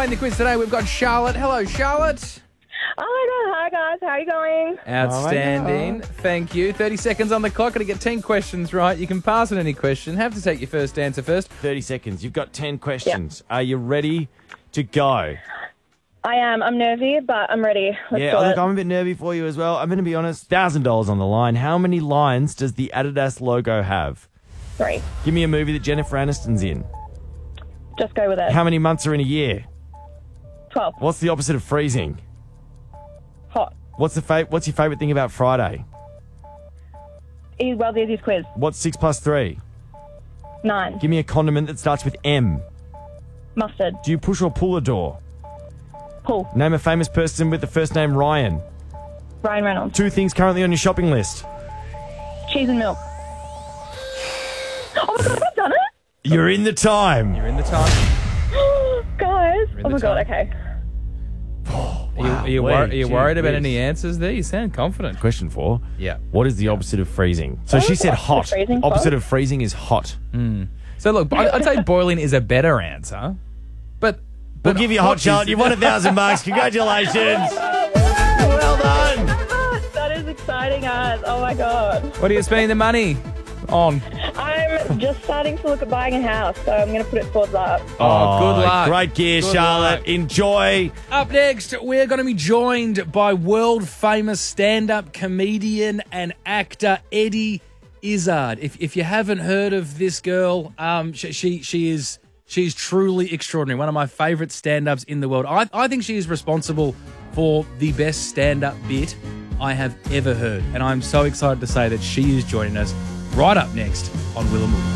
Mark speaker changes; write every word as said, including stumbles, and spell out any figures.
Speaker 1: Playing the quiz today, we've got Charlotte. Hello, Charlotte.
Speaker 2: Oh my God, hi guys, how are you going?
Speaker 1: Outstanding.
Speaker 3: God.
Speaker 1: Thank you. thirty seconds on the clock. Got to get ten questions right. You can pass on any question. Have to take your first answer first.
Speaker 3: thirty seconds. You've got ten questions. Are you ready to go?
Speaker 2: I am. I'm nervy, but I'm ready. Let's
Speaker 3: yeah,
Speaker 2: do
Speaker 3: oh,
Speaker 2: it.
Speaker 3: look, I'm a bit nervy for you as well. I'm going to be honest. one thousand dollars on the line. How many lines does the Adidas logo have?
Speaker 2: Three.
Speaker 3: Give me a movie that Jennifer Aniston's in.
Speaker 2: Just go with it.
Speaker 3: How many months are in a year?
Speaker 2: Twelve.
Speaker 3: What's the opposite of freezing?
Speaker 2: Hot.
Speaker 3: What's the fa- What's your favourite thing about Friday?
Speaker 2: E- World's easiest quiz.
Speaker 3: What's six plus three?
Speaker 2: Nine.
Speaker 3: Give me a condiment that starts with M.
Speaker 2: Mustard.
Speaker 3: Do you push or pull a door?
Speaker 2: Pull.
Speaker 3: Name a famous person with the first name Ryan.
Speaker 2: Ryan Reynolds.
Speaker 3: Two things currently on your shopping list.
Speaker 2: Cheese and milk. Oh my God, I've done it?
Speaker 3: You're in the time.
Speaker 1: You're in the time.
Speaker 2: Guys.
Speaker 1: in
Speaker 2: Oh
Speaker 1: the
Speaker 2: my God,
Speaker 1: time.
Speaker 2: okay.
Speaker 1: Are you, are you,
Speaker 3: Wow,
Speaker 1: wor- are you
Speaker 3: gee
Speaker 1: worried about
Speaker 3: whiz.
Speaker 1: any answers there? You sound confident.
Speaker 3: Question four.
Speaker 1: Yeah.
Speaker 3: What is the opposite of freezing? So
Speaker 2: Oh,
Speaker 3: she said
Speaker 2: what's the
Speaker 3: hot.
Speaker 2: freezing for?
Speaker 3: Opposite of freezing is hot.
Speaker 1: So look, I- I'd say boiling is a better answer, but
Speaker 3: We'll
Speaker 1: but
Speaker 3: give you a hot shot. You won a thousand bucks. Congratulations. Well done.
Speaker 2: That is exciting, guys. Oh my God.
Speaker 1: What are you spending the money on?
Speaker 2: I'm just starting to look at buying a house, so I'm going to put it towards that.
Speaker 1: Oh, good luck.
Speaker 3: Great gear,
Speaker 1: Good
Speaker 3: Charlotte.
Speaker 1: luck.
Speaker 3: Enjoy.
Speaker 1: Up next, we're going to be joined by world famous stand-up comedian and actor Eddie Izzard. If if you haven't heard of this girl, um, she she, she is she's truly extraordinary. One of my favourite stand-ups in the world. I I think she is responsible for the best stand-up bit I have ever heard, and I'm so excited to say that she is joining us right up next on Will and Woody.